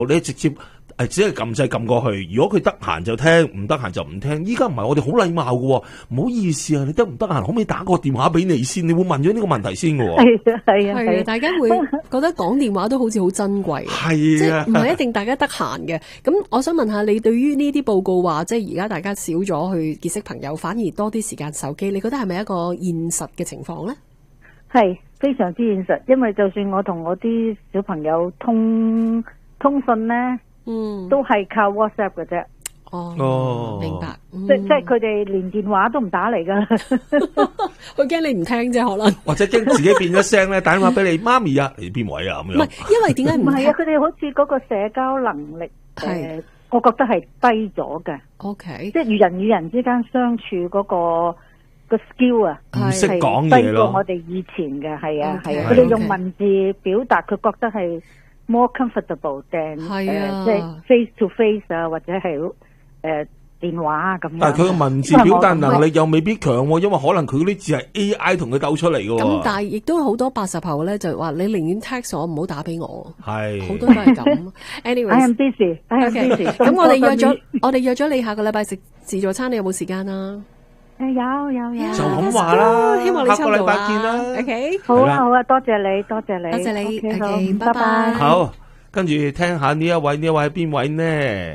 你直接只係撳掣撳過去，如果佢得閒就聽，唔得閒就唔聽。依家唔係，我哋好禮貌嘅，唔好意思啊，你得唔得閒？可唔可以打個電話俾你先？你會問咗呢個問題先嘅。 係啊，大家會覺得講電話都好似好珍貴，即係唔係一定大家得閒嘅。咁我想問下你，對於呢啲報告話，即係而家大家少咗去結識朋友，反而多啲時間手機，你覺得係咪一個現實嘅情況咧？ 係非常之現實，因為就算我同我啲小朋友通訊咧。都係靠 WhatsApp 嘅啫。 哦，明白。 即係佢哋連電話都唔打嚟噶， 佢驚你唔聽啫，可能或者驚自己變咗聲咧，打電話俾你媽咪啊，你邊位啊咁樣。 唔係，因為點解唔係啊？佢哋好似嗰個社交能力，我覺得係低咗嘅。 OK， 即係人與人之間相處嗰個 skill 啊， 唔識講嘢咯。 低過我哋以前嘅，係啊係啊，佢哋用文字表達，佢覺得係more comfortable than 即係 face to face 啊，或者係電話啊咁樣。 但係佢嘅文字表達能力又未必強喎，因為可能佢嗰啲字係 AI 同佢鬥出嚟嘅。 咁但係亦都好多80後咧，就話你寧願 text 我，唔好打俾我。 係好多都係咁。Anyways，I am busy，I am busy。 咁我哋約咗你下個禮拜食自助餐，你有冇時間啊？ 有就咁話啦， 希望你下個禮拜見啦。 OK， 好啊，多謝你。 多謝你。OK， 拜拜。 好，跟住聽下呢一位係邊位呢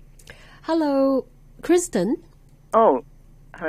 ？Hello，Kristen。 哦，係咪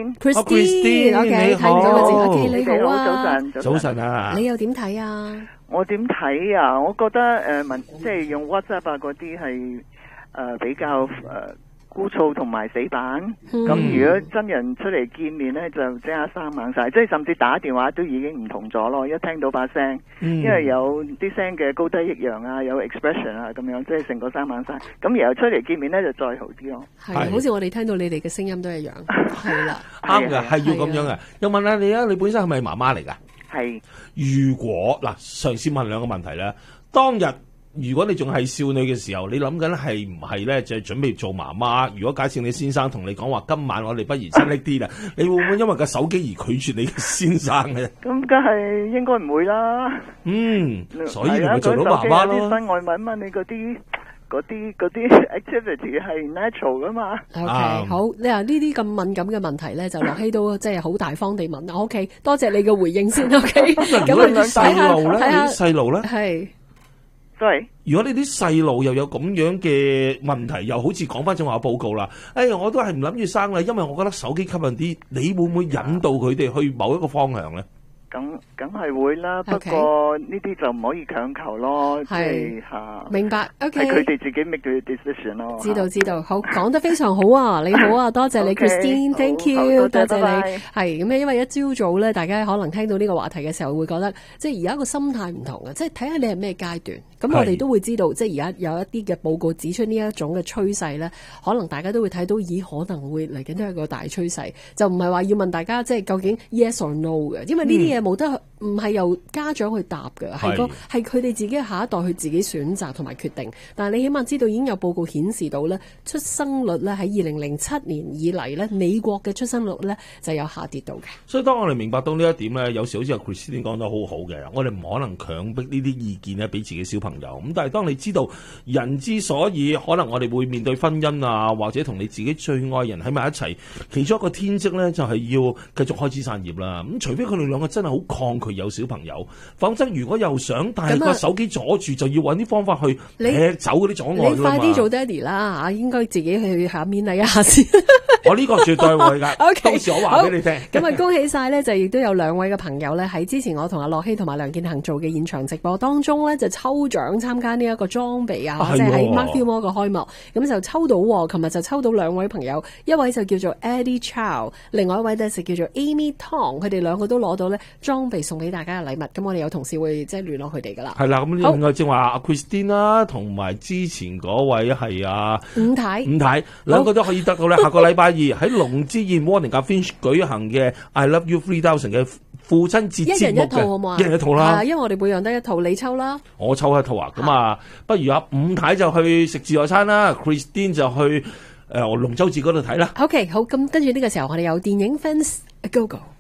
Christine？ OK， 你好。 OK， 你好啊。 早晨啊。 你又點睇啊？ 我點睇啊？我覺得即係用 WhatsApp 啊嗰啲係比較枯燥同埋死板，咁如果真人出嚟見面咧，就即刻生猛晒，即係甚至打電話都已經唔同咗咯。一聽到把聲，因為有啲聲嘅高低抑揚啊，有 expression 啊咁樣，即係成個生猛晒。咁然後出嚟見面咧就再好啲咯。 係，好似我哋聽到你哋嘅聲音都一樣。係啦， 啱㗎，係要咁樣嘅。又問下你啊，你本身係咪媽媽嚟㗎？ 係。 如果嗱，嘗試問兩個問題咧，當日。如果你仲係少女嘅時候，你諗緊係唔係咧？就係準備做媽媽。如果假設你先生同你講話，今晚我哋不如親昵啲啦，你會唔會因為個手機而拒絕你嘅先生嘅？ 咁梗係應該唔會啦。 所以你咪做到媽媽咯。 啲身外問你嗰啲 activity 係 natural 噶嘛。 OK， 好，你話呢啲咁敏感嘅問題咧，就樂希都即係好大方地問。OK， 多謝你嘅回應先。OK， 咁細路咧，細路咧， 係。 如果你啲細路又有咁樣嘅問題，又好似講翻正話報告啦，我都係唔諗住生啦，因為我覺得手機吸引啲，你會唔會引導佢哋去某一個方向咧？ 梗係會啦，不過呢啲就唔可以強求咯，即係明白。OK， 係佢哋自己 make 嘅 decision 咯。 知道，好，講得非常好啊！你好啊，多謝你 Christine，Thank you， 多謝你。係咁因為一朝早咧，大家可能聽到呢個話題嘅時候，會覺得即係而家個心態唔同嘅，即係睇下你係咩階段。咁我哋都會知道，即係而家有一啲嘅報告指出呢一種嘅趨勢咧，可能大家都會睇到，咦，可能會嚟緊都係個大趨勢，就唔係話要問大家即係究竟 yes or no 嘅，因為呢啲嘢冇得唔係由家長去答嘅，係佢哋自己下一代去自己選擇同埋決定。但係你起碼知道已經有報告顯示到咧，出生率咧喺2007年以嚟咧，美國嘅出生率咧就有下跌到嘅。 所以當我哋明白到呢一點咧，有時好似阿 Christine 講得好好嘅，我哋唔可能強迫呢啲意見咧俾自己小朋友。咁但係當你知道人之所以可能我哋會面對婚姻啊，或者同你自己最愛人喺埋一齊，其中一個天職咧就係要繼續開枝散葉啦。咁除非佢哋兩個真係好抗拒有小朋友，否則如果又想但係個手機阻住，就要揾啲方法去踢走嗰啲阻礙。 你快啲做爹哋啦嚇，應該自己去下面睇一下先。 我呢個絕對會㗎。 OK， 到時我話俾你聽。 咁啊，恭喜晒咧！就亦都有兩位嘅朋友咧，喺之前我同阿樂希同埋梁建恒做嘅現場直播當中咧，就抽獎參加呢一個裝備啊，即係喺 Mark Fillmore 嘅開幕，咁就抽到，琴日就抽到兩位朋友，一位就叫做 Eddie Chow， 另外一位咧就叫做 Amy Tong， 佢哋兩個都攞到咧裝備送俾大家嘅禮物，咁我哋有同事會即係聯絡佢哋噶啦。係啦，咁另外正話阿 Christine 啦，同埋之前嗰位係阿伍太， 兩個都可以得到咧。下個禮拜二喺龍之燕 Warning 及 Finch 舉行嘅 I Love You 3000嘅父親節節目嘅， 一人一套好唔好啊？ 一人一套啦， 因為我哋每樣得一套，你抽啦， 我抽一套啊。咁啊，不如阿伍太就去食自助餐啦 ，Christine 就去龍舟節嗰度睇啦。 OK， 好，咁跟住呢個時候我哋有電影 fans Go Go。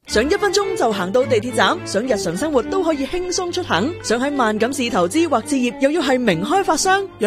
想1分鐘就行到地鐵站，想日常生活都可以輕鬆出行，想喺萬錦市投資或置業又要係名開發商。